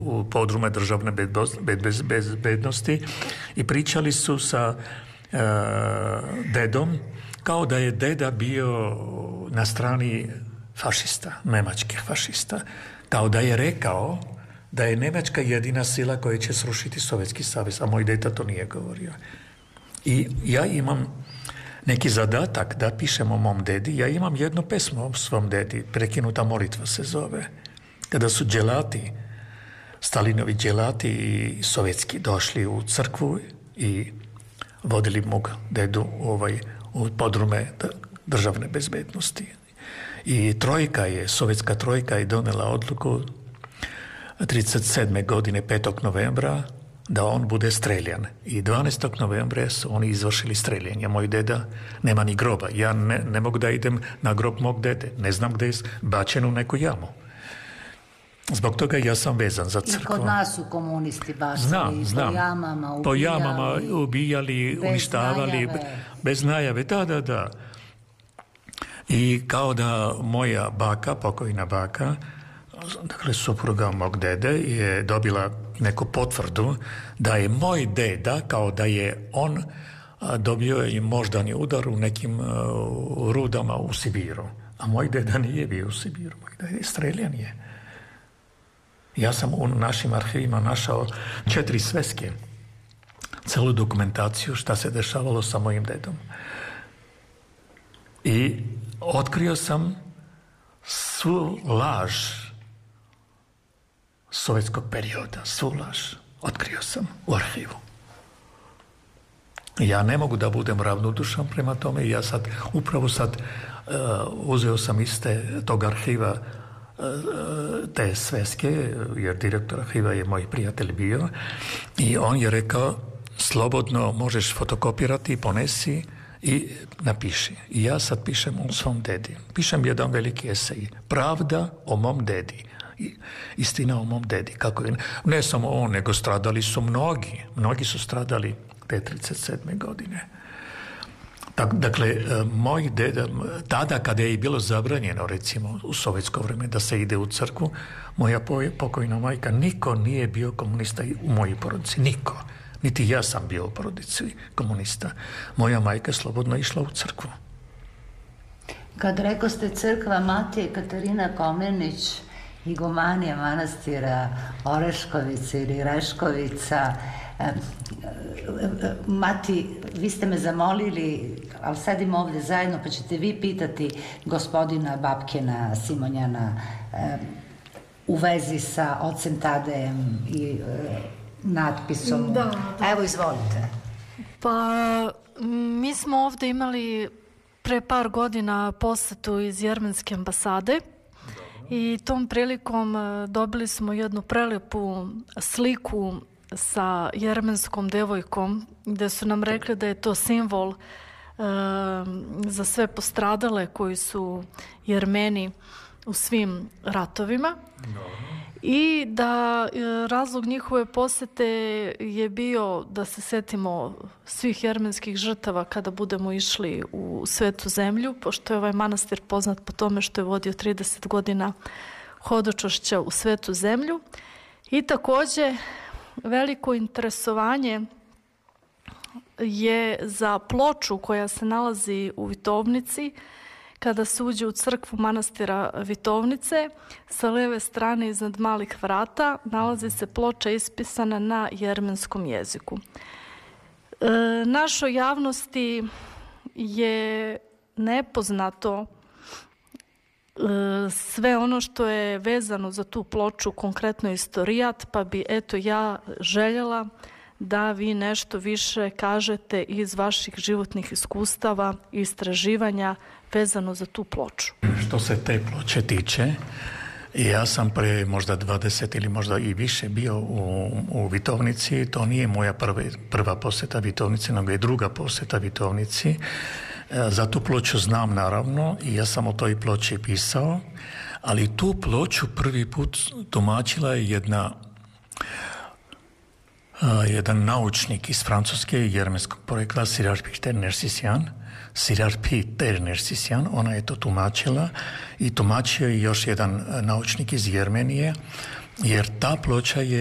u podrume državne bezbednosti i pričali su sa dedom kao da je deda bio na strani fašista, nemačkih fašista. Kao da je rekao da je Njemačka jedina sila koja će srušiti Sovjetski savez, a moj deda to nije govorio. I ja imam neki zadatak da pišem o mom dedi. Ja imam jednu pesmu o svom dedi, Prekinuta molitva se zove. Kada su dželati, Stalinovi dželati i sovjetski došli u crkvu i vodili mog dedu u podrume državne bezbednosti. I sovjetska trojka je donela odluku 1937. godine 5. novembra da on bude streljan. I 12. novembra su oni izvršili streljanje. Moj deda nema ni groba. Ja ne mogu da idem na grob mog dede. Ne znam gde je bačen u neku jamu. Zbog toga ja sam vezan za crkvu. I kod nas su komunisti bacili znam. Po jamama ubijali, uništavali, bez najave. Da. I kao da moja baka, pokojna baka, dakle supruga mog dede, je dobila neku potvrdu da je moj deda, kao da je on dobio i moždani udar u nekim rudama u Sibiru. A moj deda nije bio u Sibiru, moj deda je streljan je. Ja sam u našim arhivima našao 4 sveske, celu dokumentaciju šta se dešavalo sa mojim dedom. I otkrio sam svu laž sovjetskog perioda, svu laž. Otkrio sam u arhivu. Ja ne mogu da budem ravnodušan prema tome. Ja upravo sad uzeo sam iz tog arhiva te sveske, jer direktor arhiva je moj prijatelj bio, i on je rekao, slobodno možeš fotokopirati, ponesi i napiši. I ja sad pišem o svom dedi. Pišem jedan veliki esej. Pravda o mom dedi. Istina o mom dedi. Kako je, ne samo on, nego stradali su mnogi. Mnogi su stradali te 1937. godine. Dakle, moj deda, tada kada je bilo zabranjeno, recimo, u sovjetsko vrijeme da se ide u crkvu, moja pokojna majka, niko nije bio komunista u mojoj porodici. Niko. Niti ja sam bio u porodici komunista. Moja majka slobodno išla u crkvu. Kad rekoste crkva Matije Katarina Komnenić, igumanija manastira Oreškovica ili Reškovica, Mati, vi ste me zamolili, ali sedimo ovdje zajedno, pa ćete vi pitati gospodina Babkina Simonjana u vezi sa ocem Tadejem i natpisom. Da. Evo, izvolite. Pa, mi smo ovdje imali pre par godina posetu iz Jermenske ambasade i tom prilikom dobili smo jednu prelepu sliku sa jermenskom devojkom, gde su nam rekli da je to simbol za sve postradale koji su Jermeni u svim ratovima. I da razlog njihove posete je bio da se setimo svih jermenskih žrtava kada budemo išli u Svetu zemlju, pošto je ovaj manastir poznat po tome što je vodio 30 godina hodočašća u Svetu zemlju. I takođe veliko interesovanje je za ploču koja se nalazi u Vitovnici. Kada se uđe u crkvu manastira Vitovnice, sa leve strane iznad malih vrata nalazi se ploča ispisana na jermenskom jeziku. Našoj javnosti je nepoznato sve ono što je vezano za tu ploču, konkretno istorijat, pa bi eto ja željela da vi nešto više kažete iz vaših životnih iskustava i istraživanja vezano za tu ploču. Što se te ploče tiče, ja sam pre možda 20 ili možda i više bio u Vitovnici. To nije moja prva poseta Vitovnici, nego je druga poseta Vitovnici. Za tu ploču znam naravno i ja sam o toj ploči pisao, ali tu ploču prvi put tumačila je jedan naučnik iz Francuske jermenskog porekla, Siraj Peter Nersisjan, ona je to tumačila i tumačio je još jedan naučnik iz Jermenije Jer ta ploča je